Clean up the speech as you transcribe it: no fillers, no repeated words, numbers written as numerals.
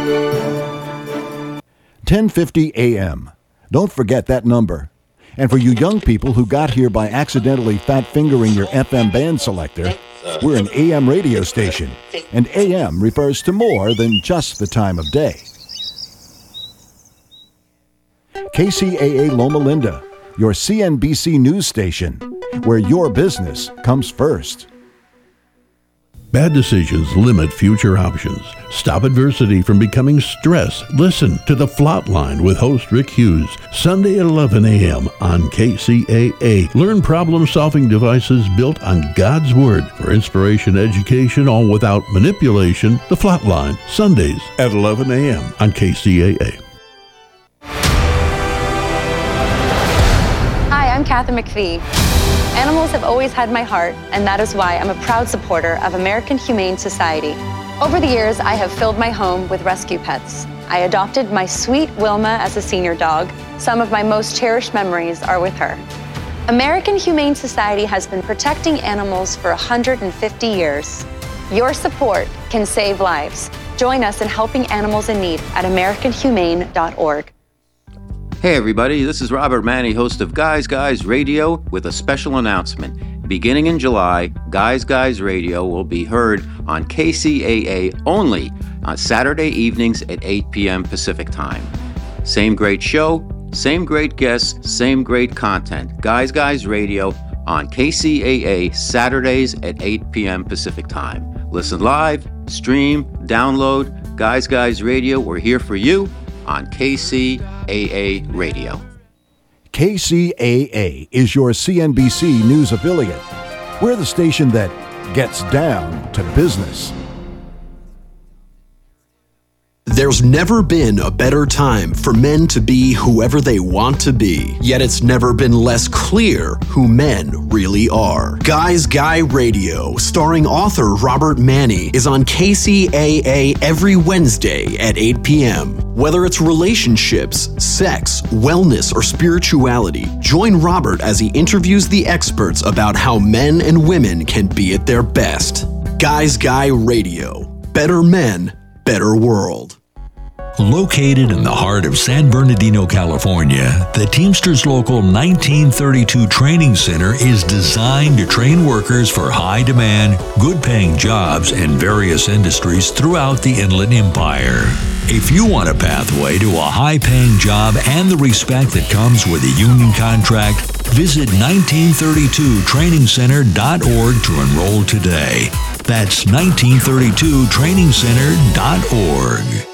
1050 AM. Don't forget that number. And for you young people who got here by accidentally fat-fingering your FM band selector, we're an AM radio station, and AM refers to more than just the time of day. KCAA Loma Linda, your CNBC news station, where your business comes first. Bad decisions limit future options. Stop adversity from becoming stress. Listen to The Flatline with host Rick Hughes, Sunday at 11 a.m. on KCAA. Learn problem-solving devices built on God's Word for inspiration, education, all without manipulation. The Flatline, Sundays at 11 a.m. on KCAA. Hi, I'm Kathy McPhee. Animals have always had my heart, and that is why I'm a proud supporter of American Humane Society. Over the years, I have filled my home with rescue pets. I adopted my sweet Wilma as a senior dog. Some of my most cherished memories are with her. American Humane Society has been protecting animals for 150 years. Your support can save lives. Join us in helping animals in need at AmericanHumane.org. Hey everybody, this is Robert Manny, host of Guys Radio, with a special announcement. Beginning in July, Guys Radio will be heard on KCAA only on Saturday evenings at 8 p.m. Pacific Time. Same great show, same great guests, same great content. Guys Radio on KCAA Saturdays at 8 p.m. Pacific Time. Listen live, stream, download. Guys Radio, we're here for you on KCAA Radio. KCAA is your CNBC news affiliate. We're the station that gets down to business. There's never been a better time for men to be whoever they want to be, yet it's never been less clear who men really are. Guy Radio, starring author Robert Manny, is on KCAA every Wednesday at 8 p.m. Whether it's relationships, sex, wellness, or spirituality, join Robert as he interviews the experts about how men and women can be at their best. Guy Radio. Better men, better world. Located in the heart of San Bernardino, California, the Teamsters Local 1932 Training Center is designed to train workers for high-demand, good-paying jobs in various industries throughout the Inland Empire. If you want a pathway to a high-paying job and the respect that comes with a union contract, visit 1932trainingcenter.org to enroll today. That's 1932trainingcenter.org.